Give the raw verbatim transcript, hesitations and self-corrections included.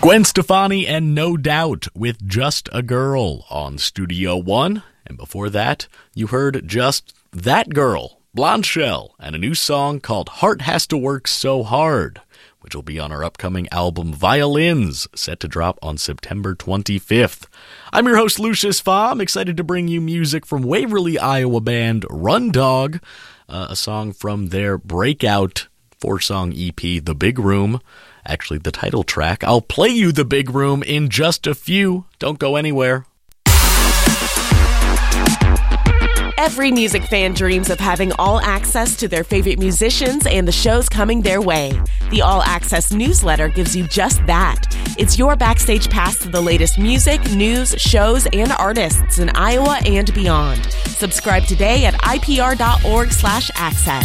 Gwen Stefani and No Doubt with Just a Girl on Studio One. And before that, you heard Just That Girl, Blonde Shell, and a new song called Heart Has to Work So Hard, which will be on our upcoming album Violins, set to drop on September twenty-fifth. I'm your host, Lucius Fa. I'm excited to bring you music from Waverly, Iowa band Run Dog, uh, a song from their breakout four-song E P, The Big Room. Actually, the title track. I'll play you The Big Room in just a few. Don't go anywhere. Every music fan dreams of having all access to their favorite musicians and the shows coming their way. The All Access newsletter gives you just that. It's your backstage pass to the latest music, news, shows, and artists in Iowa and beyond. Subscribe today at I P R dot org slash access.